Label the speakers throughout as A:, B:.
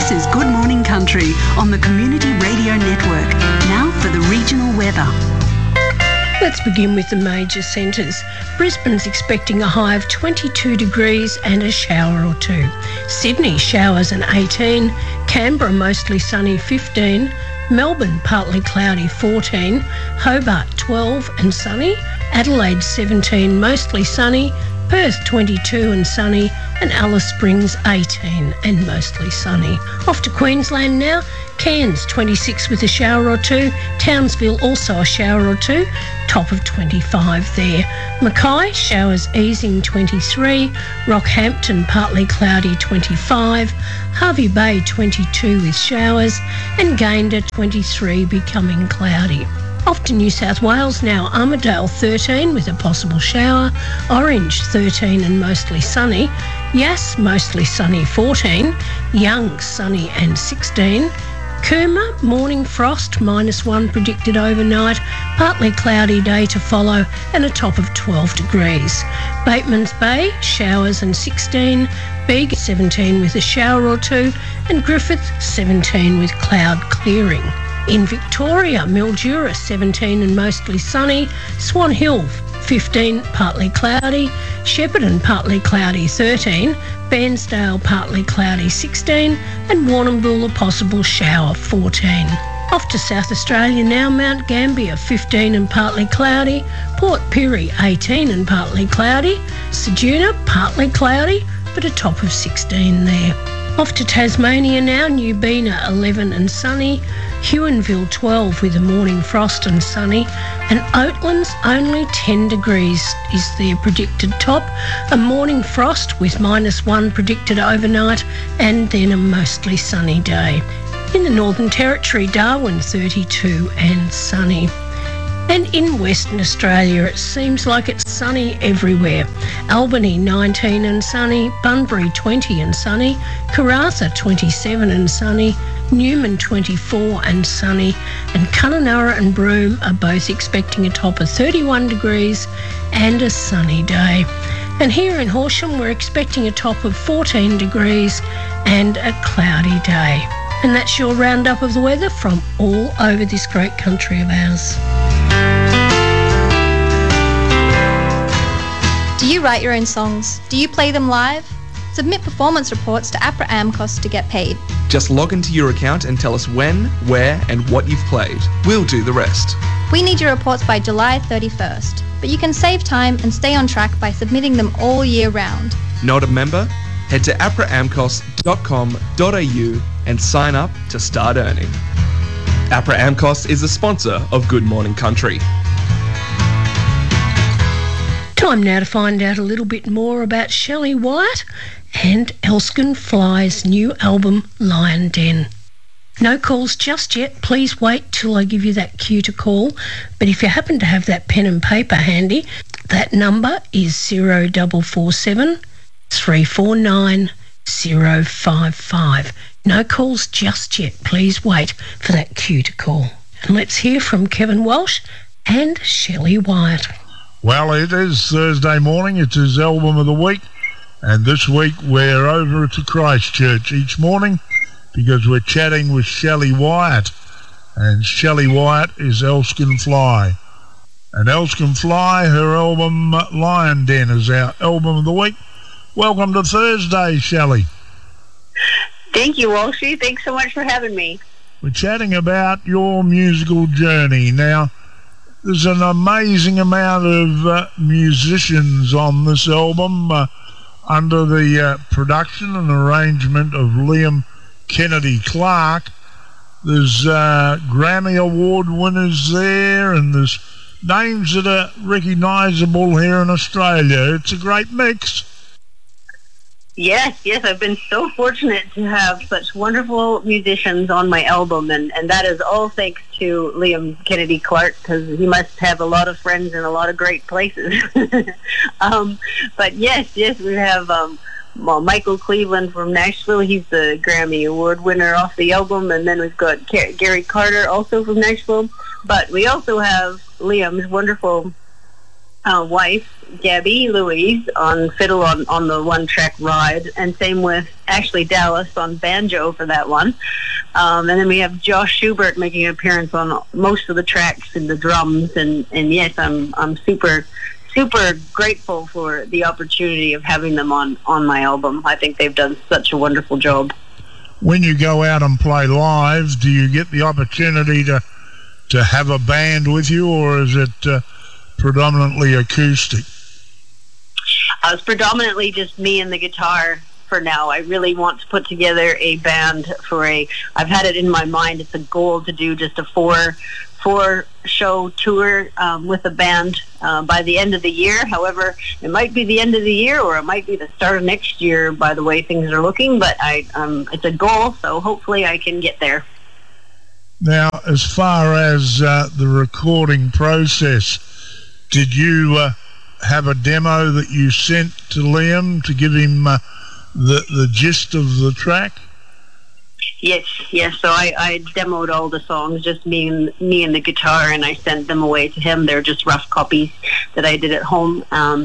A: This is Good Morning Country on the Community Radio Network. Now for the regional weather.
B: Let's begin with the major centres. Brisbane's expecting a high of 22 degrees and a shower or two. Sydney, showers and 18. Canberra, mostly sunny, 15. Melbourne, partly cloudy, 14. Hobart, 12 and sunny. Adelaide, 17, mostly sunny. Perth, 22 and sunny. And Alice Springs, 18 and mostly sunny. Off to Queensland now. Cairns, 26 with a shower or two. Townsville, also a shower or two. Top of 25 there. Mackay, showers easing, 23. Rockhampton, partly cloudy, 25. Hervey Bay, 22 with showers. And Gayndah, 23, becoming cloudy. Off to New South Wales now. Armidale, 13 with a possible shower. Orange, 13 and mostly sunny. Yass, mostly sunny, 14. Young, sunny and 16. Cooma, morning frost, -1 predicted overnight. Partly cloudy day to follow and a top of 12 degrees. Batemans Bay, showers and 16. Bega, 17 with a shower or two. And Griffith, 17 with cloud clearing. In Victoria, Mildura, 17 and mostly sunny. Swan Hill, 15, partly cloudy. Shepparton, partly cloudy, 13. Bairnsdale, partly cloudy, 16. And Warrnambool, a possible shower, 14. Off to South Australia now. Mount Gambier, 15 and partly cloudy. Port Pirie, 18 and partly cloudy. Ceduna, partly cloudy, but a top of 16 there. Off to Tasmania now. Newbina, 11 and sunny. Huonville, 12 with a morning frost and sunny. And Oatlands, only 10 degrees is their predicted top. A morning frost with -1 predicted overnight and then a mostly sunny day. In the Northern Territory, Darwin, 32 and sunny. And in Western Australia, it seems like it's sunny everywhere. Albany, 19 and sunny. Bunbury, 20 and sunny. Karratha, 27 and sunny. Newman, 24 and sunny. And Kununurra and Broome are both expecting a top of 31 degrees and a sunny day. And here in Horsham, we're expecting a top of 14 degrees and a cloudy day. And that's your roundup of the weather from all over this great country of ours.
C: Do you write your own songs? Do you play them live? Submit performance reports to APRA AMCOS to get paid.
D: Just log into your account and tell us when, where and what you've played. We'll do the rest.
C: We need your reports by July 31st, but you can save time and stay on track by submitting them all year round.
D: Not a member? Head to apraamcos.com.au and sign up to start earning. APRA AMCOS is a sponsor of Good Morning Country.
B: Time now to find out a little bit more about Shelley Wyatt and Elskin Fly's new album, Lion Den. No calls just yet. Please wait till I give you that cue to call. But if you happen to have that pen and paper handy, that number is 0447 349 055. No calls just yet. Please wait for that cue to call. And let's hear from Kevin Walsh and Shelley Wyatt.
E: Well, it is Thursday morning. It's his album of the week. And this week we're over to Christchurch each morning because we're chatting with Shelley Wyatt. And Shelley Wyatt is Elskin Fly. And Elskin Fly, her album Lion Den is our album of the week. Welcome to Thursday, Shelley.
F: Thank you, Walshy. Thanks so much for having me.
E: We're chatting about your musical journey. Now, there's an amazing amount of musicians on this album under the production and arrangement of Liam Kennedy Clark. There's Grammy Award winners there, and there's names that are recognisable here in Australia. It's a great mix.
F: Yes, I've been so fortunate to have such wonderful musicians on my album, and that is all thanks to Liam Kennedy Clark, because he must have a lot of friends in a lot of great places. But yes, we have Michael Cleveland from Nashville. He's the Grammy Award winner off the album, and then we've got Gary Carter, also from Nashville. But we also have Liam's wonderful wife, Gabby Louise, on fiddle on the one-track Ride, and same with Ashley Dallas on banjo for that one. And then we have Josh Schubert making an appearance on most of the tracks and the drums. And yes, I'm super grateful for the opportunity of having them on my album. I think they've done such a wonderful job.
E: When you go out and play live, do you get the opportunity to have a band with you, or is it predominantly acoustic?
F: It's predominantly just me and the guitar for now. I really want to put together a band I've had it in my mind. It's a goal to do just a four show tour with a band by the end of the year. However, it might be the end of the year, or it might be the start of next year by the way things are looking, but it's a goal, so hopefully I can get there.
E: Now, as far as the recording process, did you have a demo that you sent to Liam to give him the gist of the track?
F: Yes. So I demoed all the songs, just me and the guitar, and I sent them away to him. They're just rough copies that I did at home,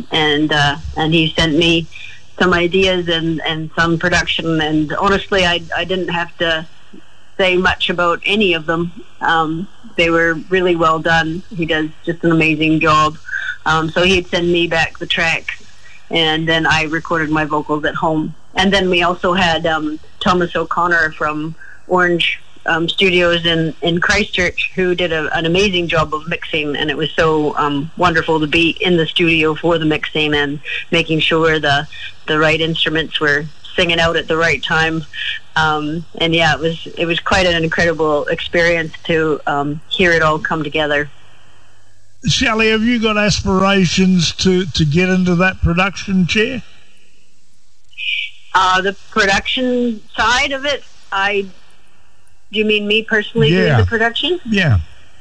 F: and he sent me some ideas and some production. And honestly, I didn't have to say much about any of them. They were really well done. He does just an amazing job. So he'd send me back the tracks, and then I recorded my vocals at home. And then we also had Thomas O'Connor from Orange Studios in Christchurch, who did an amazing job of mixing, and it was so wonderful to be in the studio for the mixing and making sure the right instruments were singing out at the right time. And yeah, it was quite an incredible experience to hear it all come together.
E: Shelley, have you got aspirations to get into that production chair?
F: The production side of it, do you mean me personally doing the production?
E: Yeah.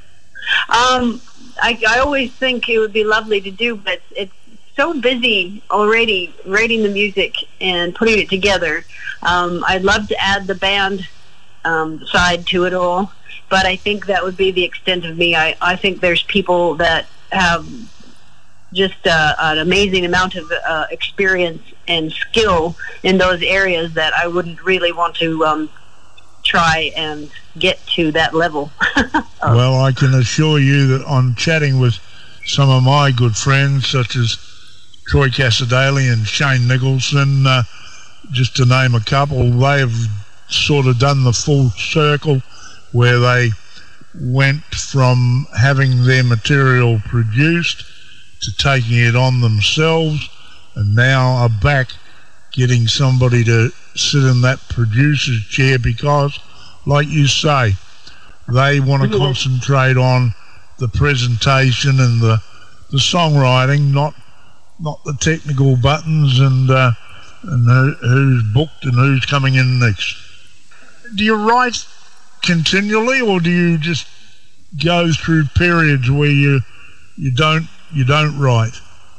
F: I always think it would be lovely to do, but it's so busy already writing the music and putting it together. I'd love to add the band side to it all, but I think that would be the extent of me. I think there's people that have just an amazing amount of experience and skill in those areas that I wouldn't really want to try and get to that level.
E: Well, I can assure you that on chatting with some of my good friends, such as Troy Cassadaly and Shane Nicholson, just to name a couple, they have sort of done the full circle where they went from having their material produced to taking it on themselves, and now are back getting somebody to sit in that producer's chair because, like you say, they want to concentrate on the presentation and the songwriting, not the technical buttons and who's booked and who's coming in next. Do you write continually, or do you just go through periods where you don't write?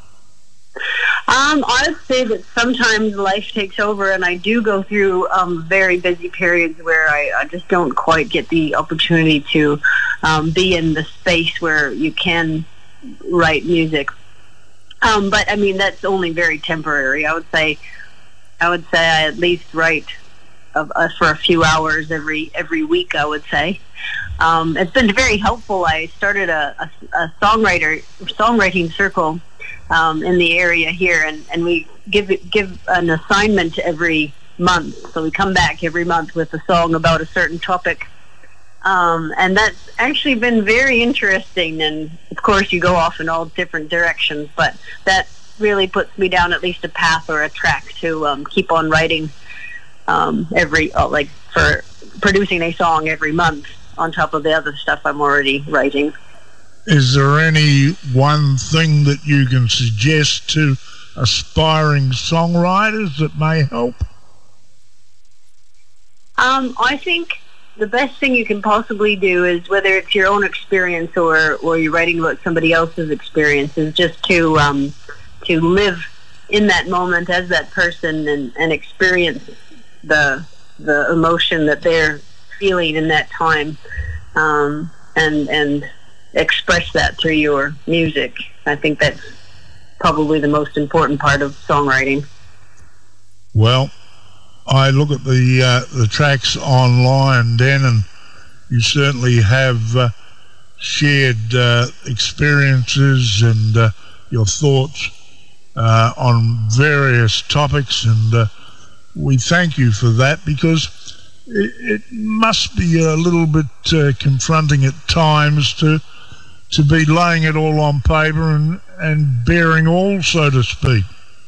F: I would say that sometimes life takes over, and I do go through very busy periods where I just don't quite get the opportunity to be in the space where you can write music. But I mean, that's only very temporary. I would say I at least write for a few hours every week, I would say. It's been very helpful. I started a songwriting circle in the area here, and we give an assignment every month. So we come back every month with a song about a certain topic. And that's actually been very interesting, and of course you go off in all different directions, but that really puts me down at least a path or a track to keep on writing for producing a song every month on top of the other stuff I'm already writing.
E: Is there any one thing that you can suggest to aspiring songwriters that may help?
F: I think the best thing you can possibly do is, whether it's your own experience or you're writing about somebody else's experience, is just to live in that moment as that person and experience the emotion that they're feeling in that time, and express that through your music. I think that's probably the most important part of songwriting.
E: Well, I look at the tracks online, Dan, and you certainly have shared experiences and your thoughts on various topics, and we thank you for that, because it must be a little bit confronting at times to be laying it all on paper and bearing all, so to speak.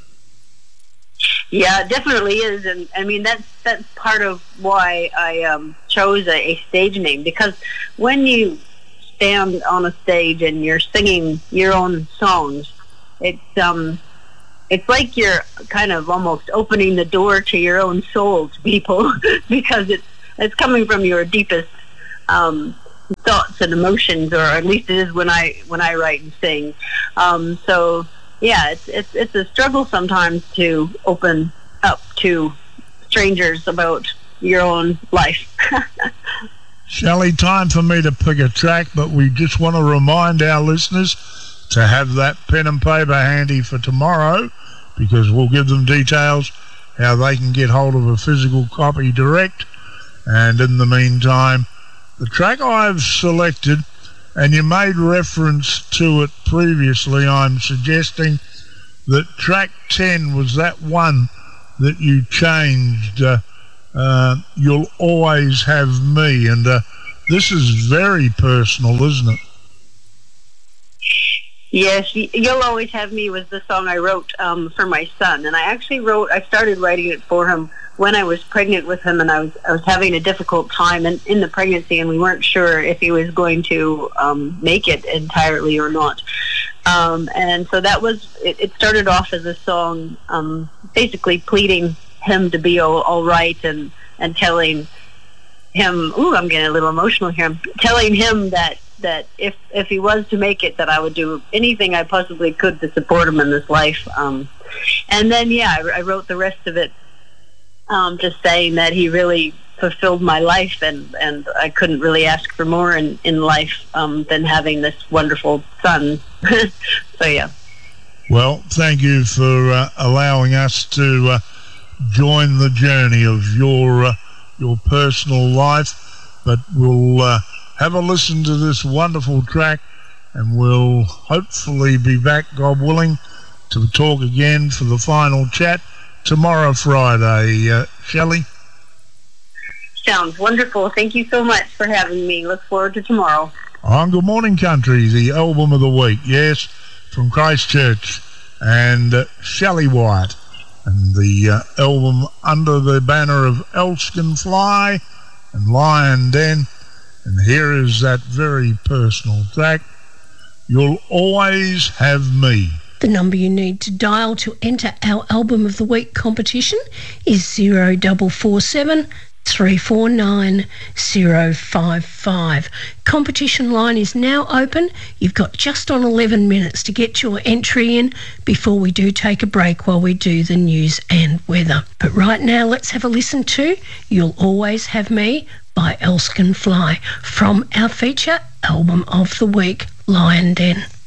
F: Yeah, it definitely is, and I mean that's part of why I chose a stage name, because when you stand on a stage and you're singing your own songs, it's like you're kind of almost opening the door to your own soul to people, because it's coming from your deepest thoughts and emotions, or at least it is when I write and sing. So yeah, it's a struggle sometimes to open up to strangers about your own life.
E: Shelley, time for me to pick a track, but we just want to remind our listeners to have that pen and paper handy for tomorrow, because we'll give them details how they can get hold of a physical copy direct. And in the meantime, the track I've selected, and you made reference to it previously, I'm suggesting that track 10 was that one that you changed, You'll Always Have Me, and this is very personal, isn't it?
F: Yes, You'll Always Have Me was the song I wrote for my son, and I started writing it for him when I was pregnant with him, and I was having a difficult time in the pregnancy, and we weren't sure if he was going to make it entirely or not. And so that was, it started off as a song basically pleading him to be all right, and telling him, I'm getting a little emotional here, telling him that if he was to make it, that I would do anything I possibly could to support him in this life. And then, I wrote the rest of it just saying that he really fulfilled my life, and I couldn't really ask for more in life than having this wonderful son. So, yeah.
E: Well, thank you for allowing us to join the journey of your personal life, but we'll have a listen to this wonderful track, and we'll hopefully be back, God willing, to talk again for the final chat tomorrow, Friday. Shelley?
F: Sounds wonderful. Thank you so much for having me. Look forward to tomorrow.
E: On Good Morning Country, the album of the week, yes, from Christchurch, and Shelley White, and the album under the banner of Elskin Fly and Lion Den. And here is that very personal track, You'll Always Have Me.
B: The number you need to dial to enter our Album of the Week competition is 0447 349 055. Competition line is now open. You've got just on 11 minutes to get your entry in before we do take a break while we do the news and weather. But right now, let's have a listen to You'll Always Have Me by Elskin Fly from our feature Album of the Week, Lion Den.